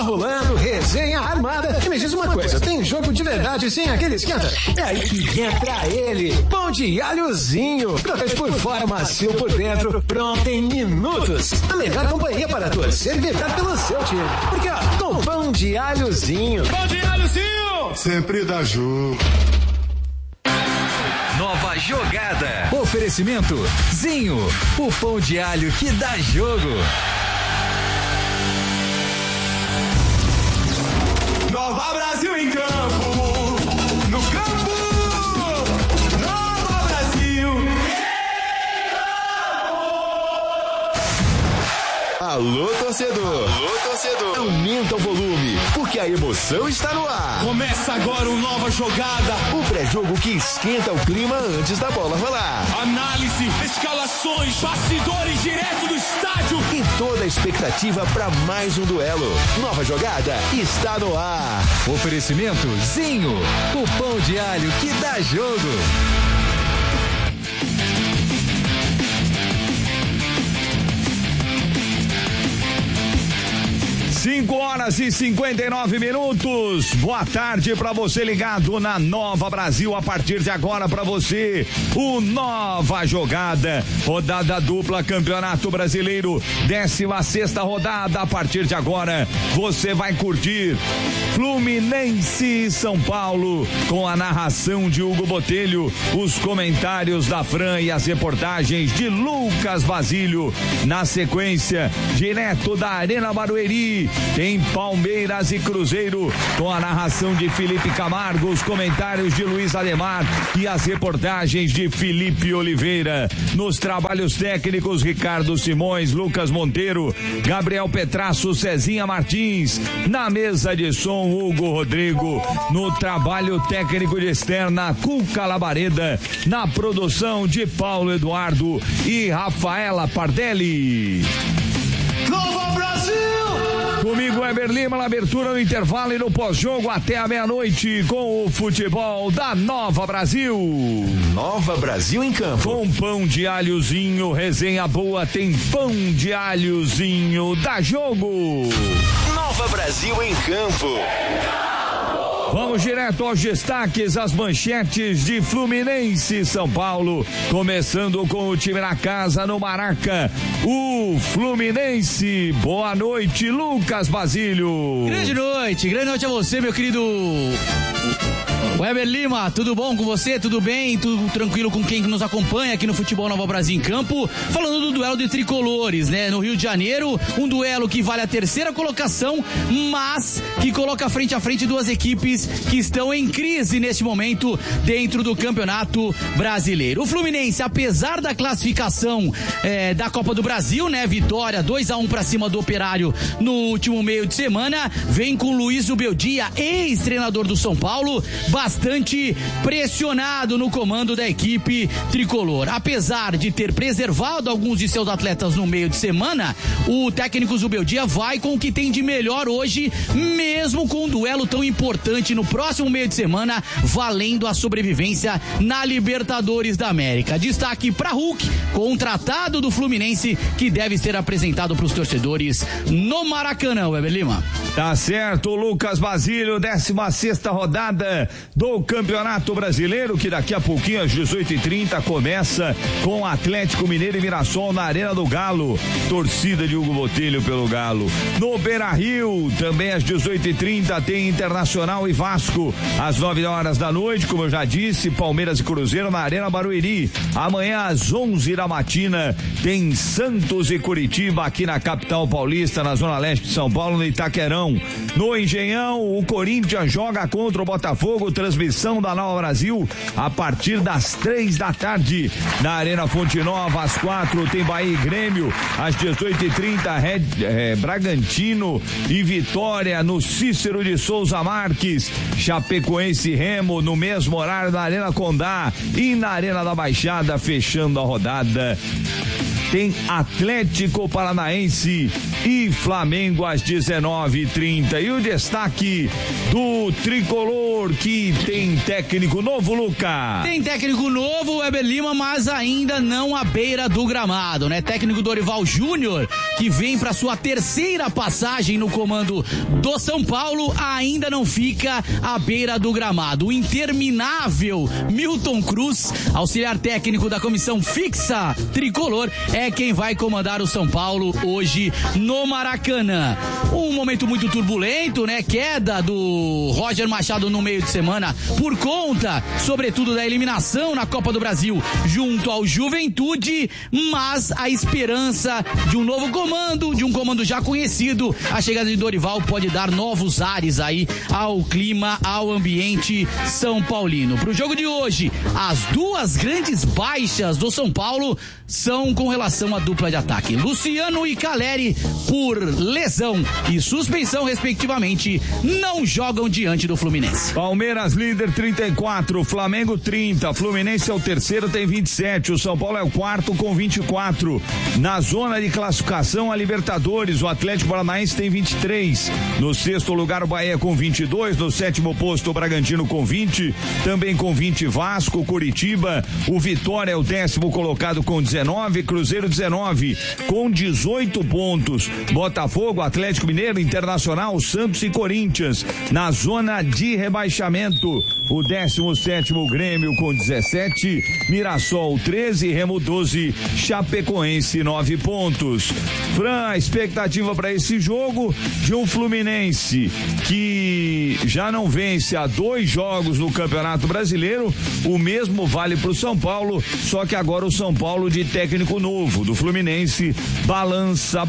rolando, resenha armada. E me diz uma coisa, tem jogo de verdade sem aquele esquenta? É aí que entra ele, pão de alhozinho. Crocante por fora, macio por dentro, pronto em minutos. A melhor companhia para torcer e vibrar pelo seu time. Porque ó, com pão de alhozinho. Pão de alhozinho! Sempre dá jogo. Nova jogada. Oferecimento Zinho, o pão de alho que dá jogo. Nova Brasil em campo. No campo. Nova Brasil em campo. Alô, torcedor. Alô, torcedor. Aumenta o volume, porque a emoção está no ar. Começa agora o Nova Jogada. O pré-jogo que esquenta o clima antes da bola rolar. Análise, escalações, bastidores direto do estádio. E toda a expectativa para mais um duelo. Nova Jogada está no ar. Oferecimento Zinho, o pão de alho que dá jogo. 5:59. Boa tarde para você ligado na Nova Brasil. A partir de agora para você, o Nova Jogada, rodada dupla Campeonato Brasileiro, 16ª rodada. A partir de agora você vai curtir Fluminense e São Paulo, com a narração de Hugo Botelho, os comentários da Fran e as reportagens de Lucas Basílio. Na sequência, direto da Arena Barueri, tem Palmeiras e Cruzeiro, com a narração de Felipe Camargo, os comentários de Luiz Ademar e as reportagens de Felipe Oliveira. Nos trabalhos técnicos, Ricardo Simões, Lucas Monteiro, Gabriel Petrasso, Cezinha Martins. Na mesa de som, Hugo Rodrigo. No trabalho técnico de externa, Cuca Labareda. Na produção de Paulo Eduardo e Rafaela Pardelli. Nova Brasil! Comigo, Weber Lima, na abertura, no intervalo e no pós-jogo até a meia-noite, com o futebol da Nova Brasil. Nova Brasil em campo. Com pão de alhozinho, resenha boa, tem pão de alhozinho, dá jogo. Nova Brasil em campo. Vamos direto aos destaques, as manchetes de Fluminense e São Paulo, começando com o time na casa no Maraca, o Fluminense. Boa noite, Lucas Basílio. Grande noite a você, meu querido Weber Lima, tudo bom com você? Tudo bem? Tudo tranquilo com quem nos acompanha aqui no Futebol Nova Brasil em campo? Falando do duelo de tricolores, né? No Rio de Janeiro, um duelo que vale a terceira colocação, mas que coloca frente a frente duas equipes que estão em crise neste momento dentro do Campeonato Brasileiro. O Fluminense, apesar da classificação da Copa do Brasil, né? Vitória 2-1 pra cima do Operário no último meio de semana, vem com Luiz Ubeldia, ex-treinador do São Paulo, bastante pressionado no comando da equipe tricolor. Apesar de ter preservado alguns de seus atletas no meio de semana, o técnico Zubeldia vai com o que tem de melhor hoje, mesmo com um duelo tão importante no próximo meio de semana, valendo a sobrevivência na Libertadores da América. Destaque para Hulk, contratado do Fluminense, que deve ser apresentado para os torcedores no Maracanã, Weber Lima. Tá certo, Lucas Basílio, 16ª rodada do Campeonato Brasileiro, que daqui a pouquinho às 18h30 começa com Atlético Mineiro e Mirassol na Arena do Galo, torcida de Hugo Botelho pelo Galo. No Beira-Rio, também às 18h30 tem Internacional e Vasco, às 9h da noite, como eu já disse, Palmeiras e Cruzeiro na Arena Barueri. Amanhã às 11h da matina tem Santos e Curitiba aqui na capital paulista, na zona leste de São Paulo, no Itaquerão. No Engenhão, o Corinthians joga contra o Botafogo, transmissão da Nova Brasil a partir das 3h na Arena Fonte Nova. Às 4h tem Bahia e Grêmio, às 18h30 Bragantino e Vitória no Cícero de Souza Marques. Chapecoense e Remo no mesmo horário na Arena Condá e na Arena da Baixada, fechando a rodada. tem Atlético Paranaense e Flamengo às 19h30. E o destaque do tricolor, que tem técnico novo, Luca. Tem técnico novo, Weber Lima, mas ainda não à beira do gramado, né? Técnico Dorival Júnior, que vem para sua terceira passagem no comando do São Paulo, ainda não fica à beira do gramado. O interminável Milton Cruz, auxiliar técnico da comissão fixa tricolor, é quem vai comandar o São Paulo hoje no Maracanã. Um momento muito turbulento, né? Queda do Roger Machado no meio de semana por conta, sobretudo, da eliminação na Copa do Brasil junto ao Juventude, mas a esperança de um novo comando, de um comando já conhecido, a chegada de Dorival pode dar novos ares aí ao clima, ao ambiente são paulino. Pro jogo de hoje, as duas grandes baixas do São Paulo são com relação à dupla de ataque. Luciano e Caleri, por lesão e suspensão respectivamente, não jogam diante do Fluminense. Palmeiras líder 34, Flamengo 30, Fluminense é o terceiro, tem 27, o São Paulo é o quarto com 24. Na zona de classificação a Libertadores, o Atlético Paranaense tem 23, no sexto lugar o Bahia com 22, no sétimo posto o Bragantino com 20, também com 20 Vasco, Curitiba, o Vitória é o décimo colocado com 19, Cruzeiro 19 com 18 pontos, Botafogo, Atlético Mineiro, Internacional, Santos e Corinthians. Na zona de rebaixamento, o 17º Grêmio com 17, Mirassol 13, Remo 12, Chapecoense 9 pontos. Fran, a expectativa para esse jogo de um Fluminense que já não vence há 2 jogos no Campeonato Brasileiro, o mesmo vale para o São Paulo, só que agora o São Paulo de técnico novo, do Fluminense, balança,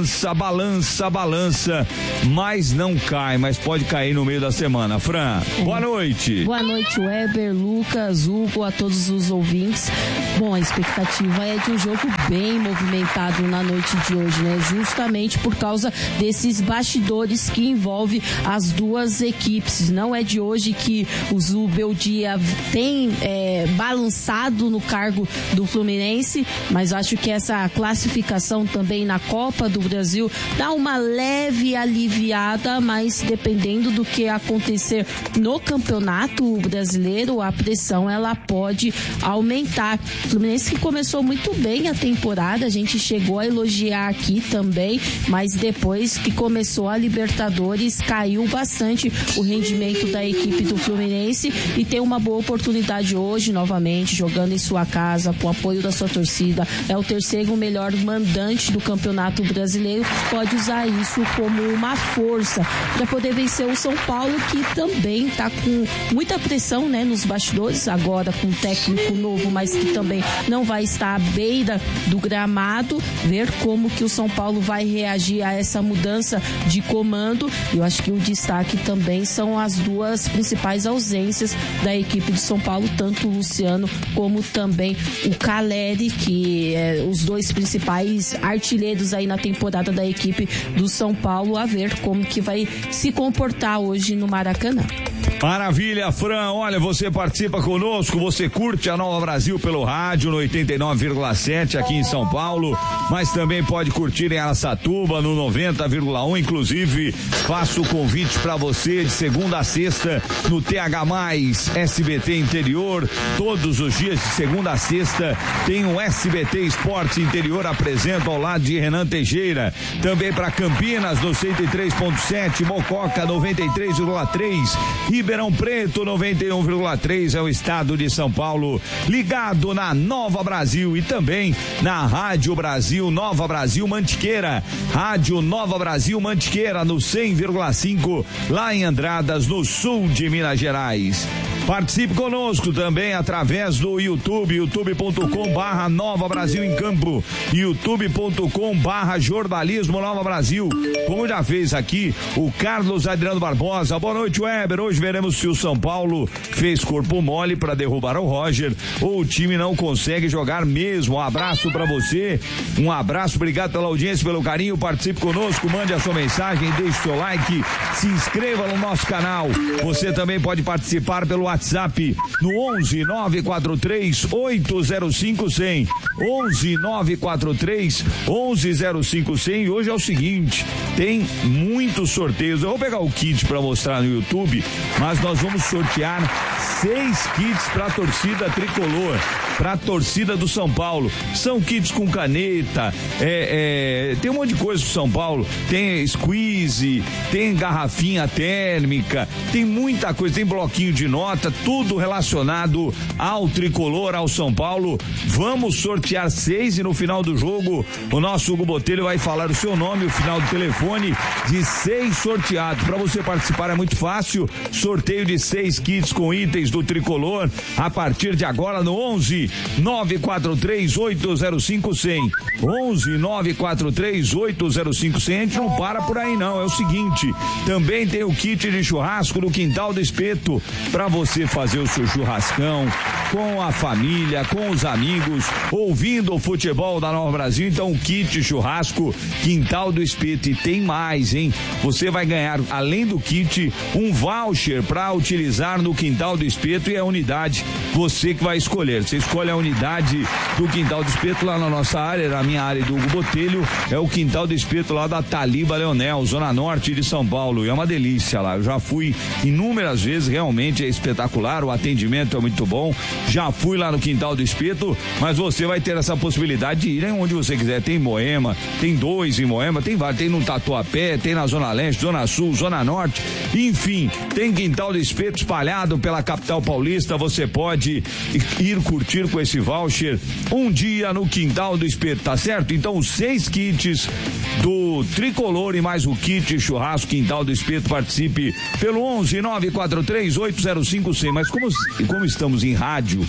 mas não cai, mas pode cair no meio da semana. Fran, boa noite. Boa noite, Weber, Lucas, Hugo, a todos os ouvintes. Bom, a expectativa é de um jogo bem movimentado na noite de hoje, né? Justamente por causa desses bastidores que envolvem as duas equipes. Não é de hoje que o Zubeldia tem balançado no cargo do Fluminense, mas acho que essa classificação também na Copa do Brasil dá uma leve aliviada, mas dependendo do que acontecer no Campeonato Brasileiro, a pressão ela pode aumentar. O Fluminense que começou muito bem a temporada, a gente chegou a elogiar aqui também, mas depois que começou a Libertadores caiu bastante o rendimento da equipe do Fluminense e tem uma boa oportunidade hoje novamente, jogando em sua casa, com o apoio da sua torcida, é o terceiro melhor mandante do Campeonato Brasileiro, pode usar isso como uma força para poder vencer o São Paulo, que também está com muita pressão, né, nos bastidores, agora com um técnico novo, mas que também não vai estar à beira do gramado, ver como que o São Paulo vai reagir a essa mudança de comando. Eu acho que o destaque também são as duas principais ausências da equipe de São Paulo, tanto o Luciano como também o Caleri, que é os dois principais artilheiros aí na temporada da equipe do São Paulo, a ver como que vai se comportar hoje no Maracanã. Maravilha, Fran, olha, você participa conosco, você curte a Nova Brasil pelo rádio no 89,7 aqui em São Paulo, mas também pode curtir em Araçatuba no 90,1, inclusive faço o convite para você de segunda a sexta no TH+, SBT Interior, todos os dias de segunda a sexta tem o SBT Esportes Interior, apresento ao lado de Renan Teixeira, também para Campinas no 103,7, Mococa 93,3, Ribeirão Preto 91,3 é o estado de São Paulo, ligado na Nova Brasil e também na Rádio Brasil Nova Brasil Mantiqueira, Rádio Nova Brasil Mantiqueira no 100,5 lá em Andradas, no sul de Minas Gerais. Participe conosco também através do YouTube, youtube.com/Nova Brasil em Campo, youtube.com/Jornalismo Nova Brasil, como já fez aqui o Carlos Adriano Barbosa. Boa noite, Weber. Hoje veremos se o São Paulo fez corpo mole para derrubar o Roger ou o time não consegue jogar mesmo. Um abraço para você, um abraço, obrigado pela audiência, pelo carinho. Participe conosco, mande a sua mensagem, deixe seu like, se inscreva no nosso canal. Você também pode participar pelo WhatsApp no 11 943 805 100 11-943-1105-100. E hoje é o seguinte, tem muitos sorteios. Eu vou pegar o kit para mostrar no YouTube, mas nós vamos sortear 6 kits para a torcida tricolor, para a torcida do São Paulo. São kits com caneta, tem um monte de coisa do São Paulo, tem squeeze, tem garrafinha térmica, tem muita coisa, tem bloquinho de nota, tudo relacionado ao tricolor, ao São Paulo. Vamos sortear 6 e no final do jogo o nosso Hugo Botelho vai falar o seu nome, o final do telefone de 6 sorteados. Para você participar é muito fácil, sorteio de 6 kits com itens do tricolor a partir de agora no 11-943-805-100. 11-943-805-100. A gente não para por aí não, é o seguinte, também tem o kit de churrasco do Quintal do Espeto para você fazer o seu churrascão com a família, com os amigos, ouvindo o futebol da Nova Brasil. Então o kit churrasco Quintal do Espeto. E tem mais, hein? Você vai ganhar, além do kit, um voucher para utilizar no Quintal do Espeto, e a unidade você que vai escolher. Você escolhe a unidade do Quintal do Espeto lá na nossa área, na minha área do Hugo Botelho, é o Quintal do Espeto lá da Taliba Leonel, Zona Norte de São Paulo. E é uma delícia lá. Eu já fui inúmeras vezes, realmente é espetacular, o atendimento é muito bom. Já fui lá no Quintal do Espeto, mas você vai ter essa possibilidade de ir onde você quiser. Tem em Moema, tem 2 em Moema, tem vários, tem no Tatuapé, tem na Zona Leste, Zona Sul, Zona Norte, enfim, tem Quintal do Espeto espalhado pela capital paulista. Você pode ir curtir com esse voucher um dia no Quintal do Espeto, tá certo? Então os 6 kits do tricolor e mais o kit churrasco Quintal do Espeto, participe pelo 11-943-805-100. Mas como estamos em rádio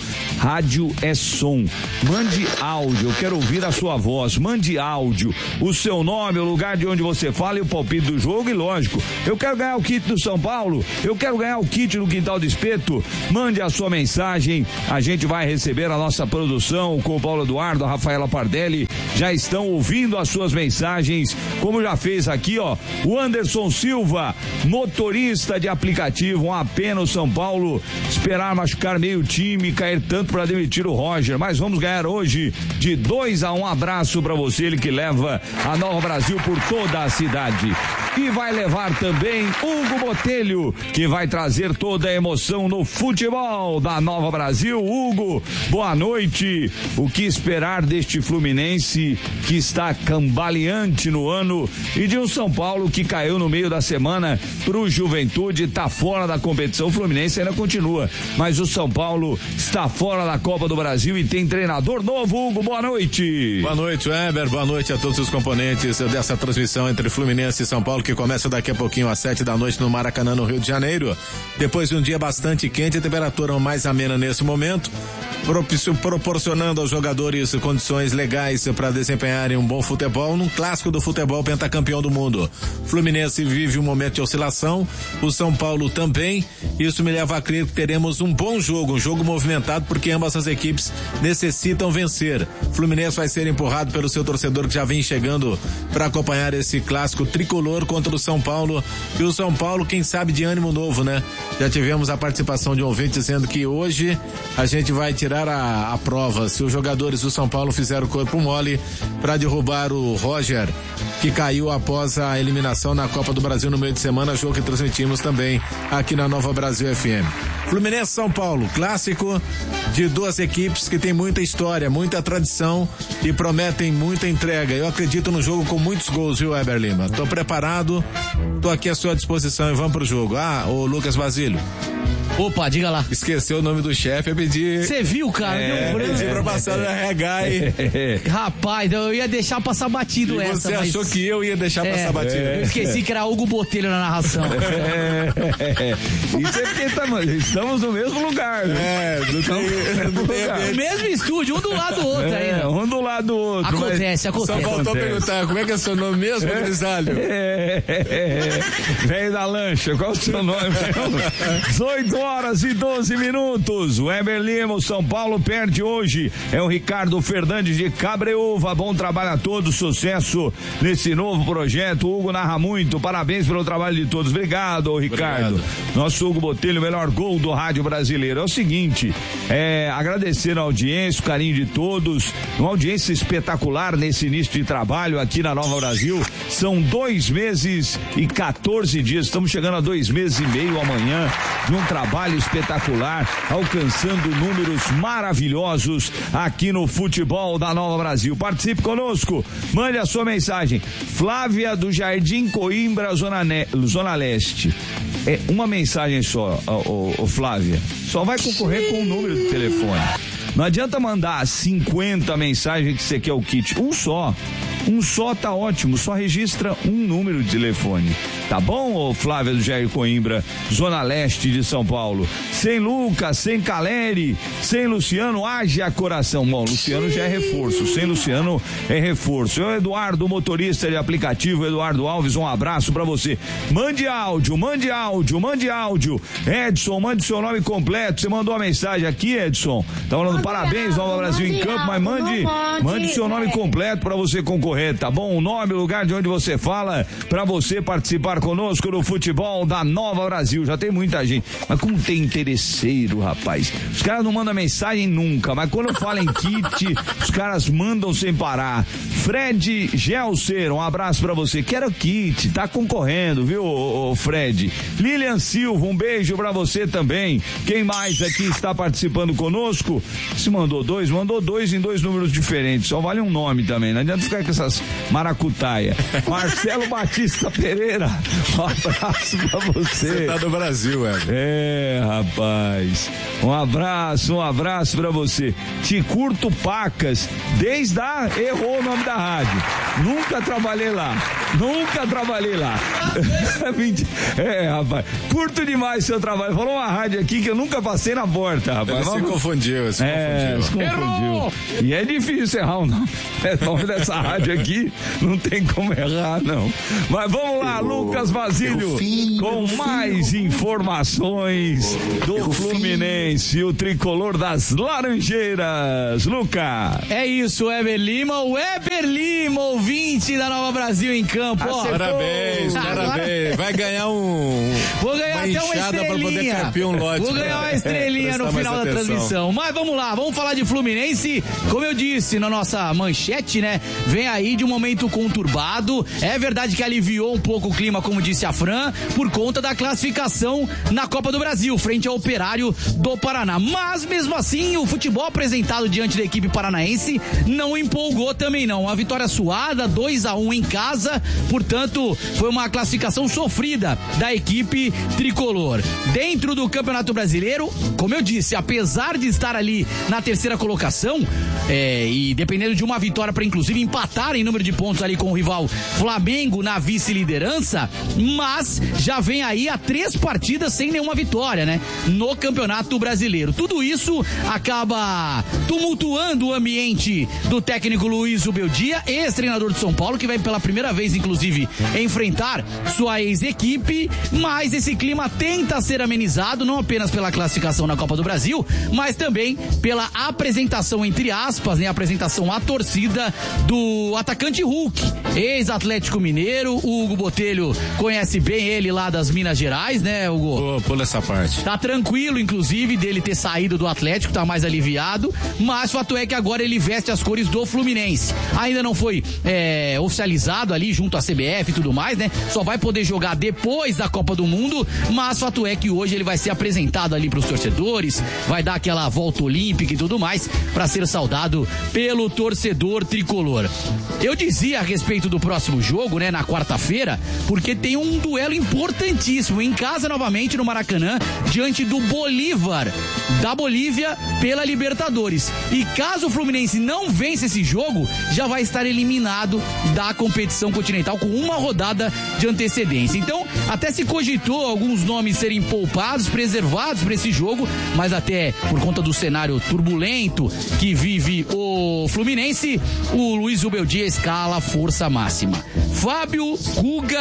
é som, mande áudio, eu quero ouvir a sua voz, mande áudio, o seu nome, o lugar de onde você fala e o palpite do jogo. E lógico, eu quero ganhar o kit do São Paulo, eu quero ganhar o kit do Quintal do Espeto. Mande a sua mensagem, a gente vai receber, a nossa produção com o Paulo Eduardo, a Rafaela Pardelli já estão ouvindo as suas mensagens, como já fez aqui, ó, o Anderson Silva, motorista de aplicativo. Uma pena o São Paulo esperar machucar meio time, cair tanto para demitir o Roger, mas vamos ganhar hoje de 2-1. Um abraço para você, ele que leva a Nova Brasil por toda a cidade. E vai levar também Hugo Botelho, que vai trazer toda a emoção no futebol da Nova Brasil. Hugo, boa noite. O que esperar deste Fluminense que está cambaleante no ano e de um São Paulo que caiu no meio da semana pro Juventude, tá fora da competição. O Fluminense ainda continua, mas o São Paulo está fora da Copa do Brasil e tem treinador novo. Hugo, boa noite. Boa noite, Weber. Boa noite a todos os componentes dessa transmissão entre Fluminense e São Paulo, que começa daqui a pouquinho às 7 da noite no Maracanã, no Rio de Janeiro. Depois de um dia bastante quente, a temperatura mais amena nesse momento, proporcionando aos jogadores condições legais para desempenharem um bom futebol num clássico do futebol pentacampeão do mundo. Fluminense vive um momento de oscilação, o São Paulo também. Isso me leva a crer que teremos um bom jogo, um jogo movimentado, porque ambas as equipes necessitam vencer. Fluminense vai ser empurrado pelo seu torcedor, que já vem chegando para acompanhar esse clássico tricolor contra o São Paulo. E o São Paulo, quem sabe, de ânimo novo, né? Já tivemos a participação de um ouvinte dizendo que hoje a gente vai tirar a prova se os jogadores do São Paulo fizeram o corpo mole para derrubar o Roger, que caiu após a eliminação na Copa do Brasil no meio de semana, jogo que transmitimos também aqui na Nova Brasil FM. Fluminense São Paulo, clássico de duas equipes que tem muita história, muita tradição e prometem muita entrega. Eu acredito no jogo com muitos gols, viu, Weber Lima? Tô preparado, tô aqui à sua disposição e vamos pro jogo. O Lucas Basílio. Opa, diga lá. Esqueceu o nome do chefe, eu pedi. Você viu, cara? Pedi pra passar no RH aí. Rapaz, eu ia deixar passar batido e essa. Você achou que eu ia deixar passar batido? Eu esqueci que era Hugo Botelho na narração. Isso é porque estamos no mesmo lugar. Não tem no mesmo estúdio, um do lado do outro ainda. Um do lado do outro. Acontece. Só faltou perguntar, como é que é seu nome mesmo, Grisalho? Velho da lancha, qual é o seu nome? 18 8h12. O Weber Lima, o São Paulo perde hoje. É o Ricardo Fernandes de Cabreúva. Bom trabalho a todos, sucesso nesse novo projeto. O Hugo narra muito, parabéns pelo trabalho de todos. Obrigado, Ricardo. Nosso Hugo Botelho, o melhor gol do rádio brasileiro. É o seguinte, agradecer a audiência, o carinho de todos, uma audiência espetacular nesse início de trabalho aqui na Nova Brasil. São 2 meses e 14 dias, estamos chegando a 2 meses e meio amanhã de um trabalho espetacular, alcançando números maravilhosos aqui no futebol da Nova Brasil. Participe conosco, mande a sua mensagem. Flávia do Jardim Coimbra, Zona Leste. É uma mensagem só, Flávia. Só vai concorrer com o número de telefone. Não adianta mandar 50 mensagens que você quer o kit. Um só tá ótimo, só registra um número de telefone. Tá bom, Flávia do Jair Coimbra, Zona Leste de São Paulo? Sem Lucas, sem Caleri, sem Luciano, haja coração. Bom, Luciano já é reforço, sem Luciano é reforço. Eu, Eduardo, motorista de aplicativo, Eduardo Alves, um abraço pra você. Mande áudio. Edson, mande seu nome completo. Você mandou uma mensagem aqui, Edson. Tá falando parabéns, Nova Brasil em campo, mas mande seu nome completo pra você concorrer, tá bom? O nome, o lugar de onde você fala, pra você participar conosco no futebol da Nova Brasil. Já tem muita gente, mas como tem interesseiro, rapaz. Os caras não mandam mensagem nunca, mas quando fala em kit, os caras mandam sem parar. Fred Gelser, um abraço pra você. Quero kit, tá concorrendo, viu, Fred? Lilian Silva, um beijo pra você também. Quem mais aqui está participando conosco? Se mandou dois em 2 números diferentes. Só vale um nome também, não adianta ficar com essas maracutaia. Marcelo Batista Pereira, um abraço pra você. Você tá do Brasil, rapaz. Um abraço pra você. Te curto Pacas, errou o nome da rádio. Nunca trabalhei lá. Rapaz. Curto demais seu trabalho. Falou uma rádio aqui que eu nunca passei na porta, rapaz. Se confundiu. Se confundiu. E é difícil errar o nome. O nome dessa rádio aqui não tem como errar, não. Mas vamos lá, Lucas Basílio, com mais informações do Fluminense, o tricolor das Laranjeiras. Lucas. É isso, Weber Lima, ouvinte da Nova Brasil em campo. Parabéns. Vai ganhar Vou ganhar até uma estrelinha. Pra poder carpir um lote. Vou ganhar uma estrelinha no final da transmissão. Mas vamos lá, vamos falar de Fluminense. Como eu disse na nossa manchete, né? Vem aí de um momento conturbado. É verdade que aliviou um pouco o clima, como disse a Fran, por conta da classificação na Copa do Brasil, frente ao Operário do Paraná. Mas mesmo assim, o futebol apresentado diante da equipe paranaense não empolgou também não. Uma vitória suada, 2-1 em casa, portanto, foi uma classificação sofrida da equipe tricolor. Dentro do Campeonato Brasileiro, como eu disse, apesar de estar ali na terceira colocação, e dependendo de uma vitória para inclusive empatar em número de pontos ali com o rival Flamengo na vice-liderança, mas já vem aí a 3 partidas sem nenhuma vitória, né? No Campeonato Brasileiro. Tudo isso acaba tumultuando o ambiente do técnico Luiz Ubeldia, ex-treinador de São Paulo, que vai pela primeira vez, inclusive, enfrentar sua ex-equipe, mas esse clima tenta ser amenizado, não apenas pela classificação na Copa do Brasil, mas também pela apresentação, entre aspas, né? Apresentação à torcida do atacante Hulk, ex-Atlético Mineiro. O Hugo Botelho conhece bem ele lá das Minas Gerais, né, Hugo? Pula essa parte. Tá tranquilo, inclusive, dele ter saído do Atlético, tá mais aliviado, mas o fato é que agora ele veste as cores do Fluminense. Ainda não foi oficializado ali junto à CBF e tudo mais, né? Só vai poder jogar depois da Copa do Mundo, mas o fato é que hoje ele vai ser apresentado ali pros torcedores, vai dar aquela volta olímpica e tudo mais, pra ser saudado pelo torcedor tricolor. Eu dizia a respeito do próximo jogo, né, na quarta-feira, porque tem um duelo importantíssimo em casa novamente no Maracanã, diante do Bolívar da Bolívia pela Libertadores. E caso o Fluminense não vence esse jogo, já vai estar eliminado da competição continental com uma rodada de antecedência. Então, até se cogitou alguns nomes serem poupados, preservados para esse jogo, mas até por conta do cenário turbulento que vive o Fluminense, o Luiz Ubeldia escala força máxima. Fábio, Guga e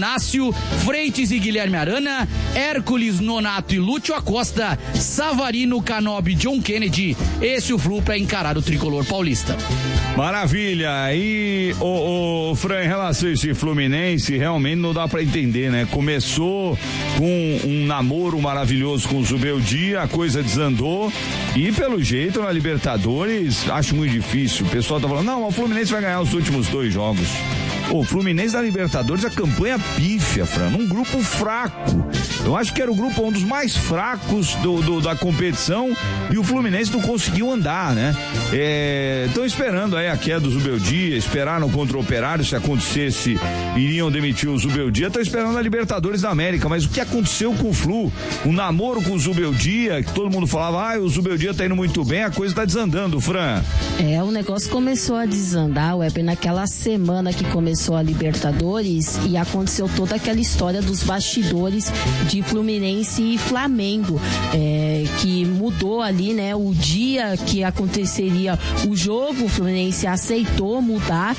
Inácio, Freitas e Guilherme Arana, Hércules, Nonato e Lúcio Acosta, Savarino, Canobi e John Kennedy. Esse o Flu para encarar o tricolor paulista. Maravilha. E o Fran, em relação a esse Fluminense, realmente não dá pra entender, né? Começou com um namoro maravilhoso com o Zubeldia, a coisa desandou e pelo jeito na Libertadores acho muito difícil. O pessoal tá falando, não, o Fluminense vai ganhar os últimos 2 jogos. O Fluminense da Libertadores, a campanha pífia, Fran, um grupo fraco. Eu acho que era o grupo um dos mais fracos da competição e o Fluminense não conseguiu andar, né? Estão esperando aí a queda do Zubeldia, esperaram contra o Operário, se acontecesse, iriam demitir o Zubeldia, estão esperando a Libertadores da América, mas o que aconteceu com o Flu? O namoro com o Zubeldia, que todo mundo falava, o Zubeldia tá indo muito bem, a coisa tá desandando, Fran. O negócio começou a desandar, Weber, naquela semana que começou a Libertadores e aconteceu toda aquela história dos bastidores de Fluminense e Flamengo, que mudou ali, né, o dia que aconteceria o jogo. O Fluminense aceitou mudar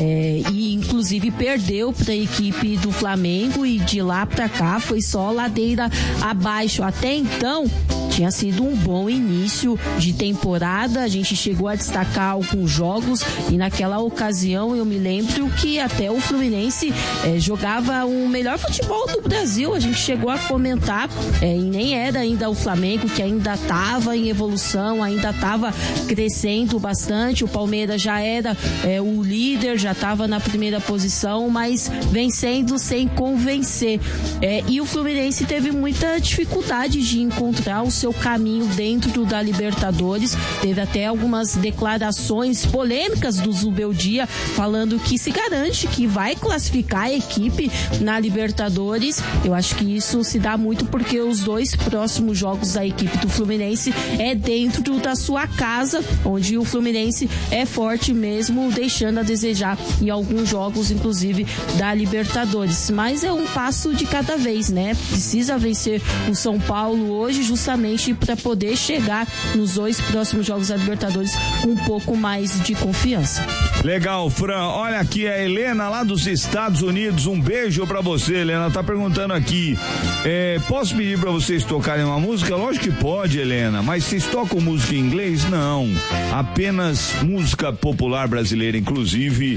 e inclusive perdeu para a equipe do Flamengo e de lá para cá foi só ladeira abaixo. Até então tinha sido um bom início de temporada, a gente chegou a destacar alguns jogos e naquela ocasião eu me lembro que até o Fluminense jogava o melhor futebol do Brasil, a gente chegou a comentar, e nem era ainda o Flamengo, que ainda estava em evolução, ainda estava crescendo bastante, o Palmeiras já era o líder, já estava na primeira posição, mas vencendo sem convencer, e o Fluminense teve muita dificuldade de encontrar o seu caminho dentro da Libertadores. Teve até algumas declarações polêmicas do Zubeldia falando que se garante que vai classificar a equipe na Libertadores. Eu acho que isso se dá muito porque os 2 próximos jogos da equipe do Fluminense é dentro da sua casa, onde o Fluminense é forte mesmo, deixando a desejar em alguns jogos, inclusive da Libertadores. Mas é um passo de cada vez, né? Precisa vencer o São Paulo hoje, justamente para poder chegar nos 2 próximos jogos da Libertadores com um pouco mais de confiança. Legal, Fran. Olha aqui a Helena lá dos Estados Unidos. Um beijo pra você, Helena. Tá perguntando aqui, posso pedir pra vocês tocarem uma música? Lógico que pode, Helena, mas vocês tocam música em inglês? Não. Apenas música popular brasileira, inclusive